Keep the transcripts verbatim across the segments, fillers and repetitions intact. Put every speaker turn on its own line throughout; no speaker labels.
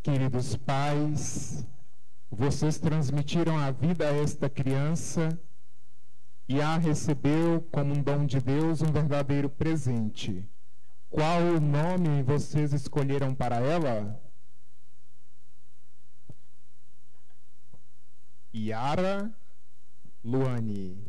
Queridos pais, vocês transmitiram a vida a esta criança e a recebeu como um dom de Deus, um verdadeiro presente. Qual o nome vocês escolheram para ela? Yara Luane.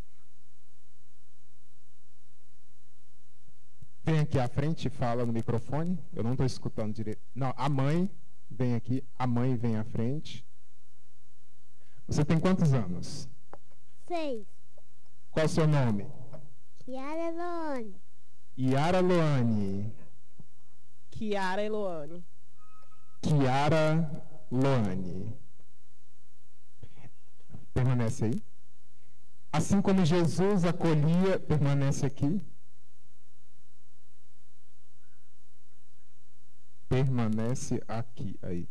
Vem aqui à frente e fala no microfone. Eu não estou escutando direito. Não, a mãe vem aqui. A mãe vem à frente. Você tem quantos anos?
Seis.
Qual o seu nome?
Kiara Loane.
Yara Loane.
Kiara Eloane.
Kiara Loane. Permanece aí. Assim como Jesus acolhia, permanece aqui. Permanece aqui, aí.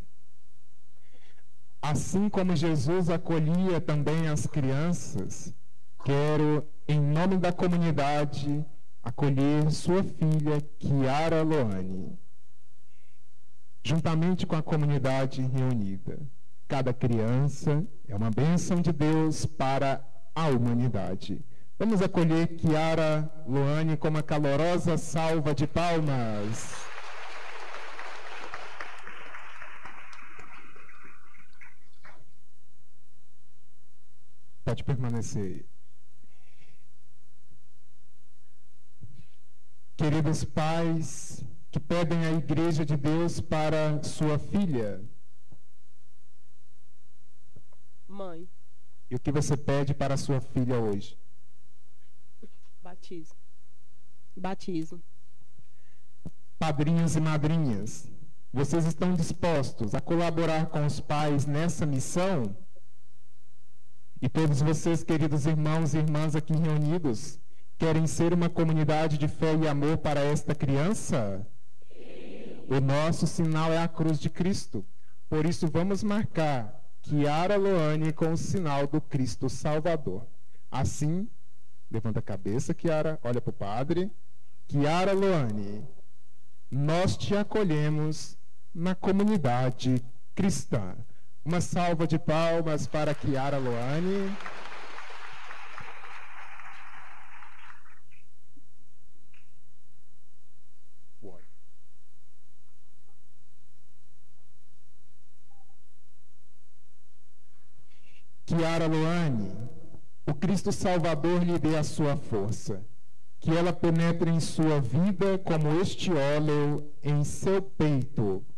Assim como Jesus acolhia também as crianças, quero, em nome da comunidade, acolher sua filha, Kiara Loane, juntamente com a comunidade reunida. Cada criança é uma bênção de Deus para a humanidade. Vamos acolher Kiara Loane com uma calorosa salva de palmas. Pode permanecer aí. Queridos pais que pedem a Igreja de Deus para sua filha.
Mãe.
E o que você pede para sua filha hoje?
Batismo. Batismo.
Padrinhos e madrinhas, vocês estão dispostos a colaborar com os pais nessa missão? E todos vocês, queridos irmãos e irmãs aqui reunidos, querem ser uma comunidade de fé e amor para esta criança? O nosso sinal é a cruz de Cristo. Por isso, vamos marcar Kiara Loane com o sinal do Cristo Salvador. Assim, levanta a cabeça, Kiara, olha para o padre. Kiara Loane, nós te acolhemos na comunidade cristã. Uma salva de palmas para Kiara Loane. Kiara Loane, o Cristo Salvador lhe dê a sua força, que ela penetre em sua vida como este óleo em seu peito,